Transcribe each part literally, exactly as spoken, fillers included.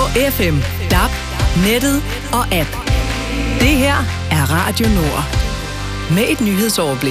F M, D A B, nettet og app. Det her er Radio Nord. Med et nyhedsoverblik.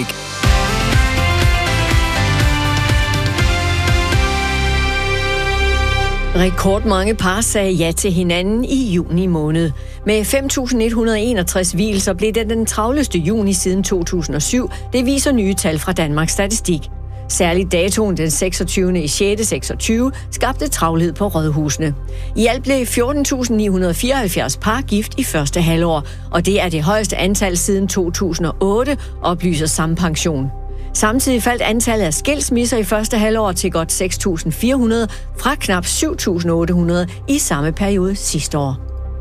Rekordmange par sagde ja til hinanden i juni måned. Med fem tusind et hundrede og enogtres vielser blev det den travleste juni siden to tusind og syv. Det viser nye tal fra Danmarks Statistik. Særligt datoen den seksogtyvende i sjette seksogtyve skabte travlhed på rådhusene. I alt blev fjorten tusind ni hundrede og fireoghalvfjerds par gift i første halvår, og det er det højeste antal siden to tusind og otte, oplyser Sampension. Samtidig faldt antallet af skilsmisser i første halvår til godt seks tusind fire hundrede fra knap syv tusind otte hundrede i samme periode sidste år.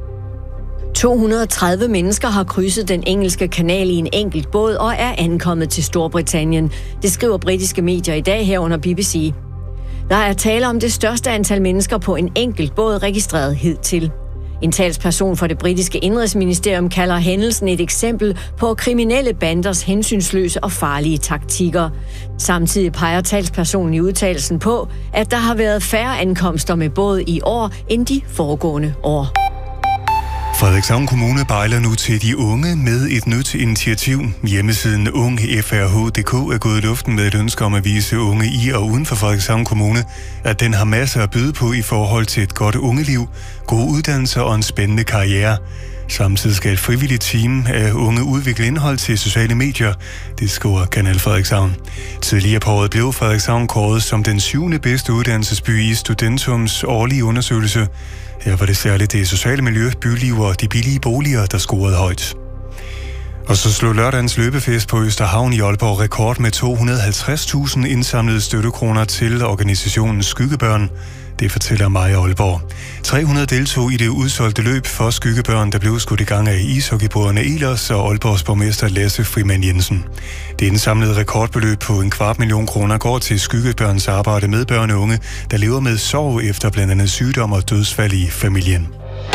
to hundrede og tredive mennesker har krydset den engelske kanal i en enkelt båd og er ankommet til Storbritannien. Det skriver britiske medier i dag herunder B B C. Der er tale om det største antal mennesker på en enkelt båd registreret hidtil. En talsperson for det britiske indrigsministerium kalder hændelsen et eksempel på kriminelle banders hensynsløse og farlige taktikker. Samtidig peger talspersonen i udtalelsen på, at der har været færre ankomster med båd i år end de foregående år. Frederikshavn Kommune bejler nu til de unge med et nyt initiativ. Hjemmesiden ung f r h punktum d k er gået i luften med et ønske om at vise unge i og uden for Frederikshavn Kommune, at den har masser at byde på i forhold til et godt ungeliv, gode uddannelser og en spændende karriere. Samtidig skal et frivilligt team af unge udvikle indhold til sociale medier, det skriver Kanal Frederikshavn. Tidligere på året blev Frederikshavn kåret som den syvende bedste uddannelsesby i Studentums årlige undersøgelse. Her var det særligt det sociale miljø, byliv og de billige boliger, der scorede højt. Og så slog lørdagens løbefest på Østerhavn i Aalborg rekord med to hundrede og halvtreds tusind indsamlede støttekroner til organisationen Skyggebørn. Det fortæller Maja Aalborg. tre hundrede deltog i det udsolgte løb for Skyggebørn, der blev skudt i gang af ishockeybrødrene Ehlers og Aalborgs borgmester Lasse Frimann Jensen. Det indsamlede rekordbeløb på en kvart million kroner går til Skyggebørns arbejde med børn og unge, der lever med sorg efter blandt andet sygdom og dødsfald i familien.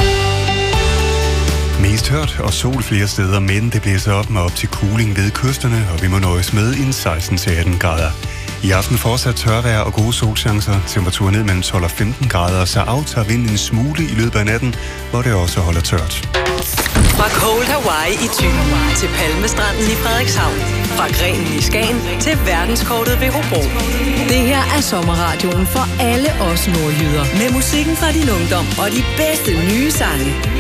Mest hørt og sol flere steder, men det blæser op med op til cooling ved kysterne, og vi må nøjes med en seksten til atten grader. I aften fortsat tørvejr og gode solchancer. Temperaturen ned mellem tolv og femten grader, så aftager vinden en smule i løbet af natten, hvor det også holder tørt. Fra Cold Hawaii i Thy til Palmestranden i Frederikshavn. Fra Grenen i Skagen til verdenskortet ved Hobro. Det her er sommerradioen for alle os nordjyder. Med musikken fra din ungdom og de bedste nye sange.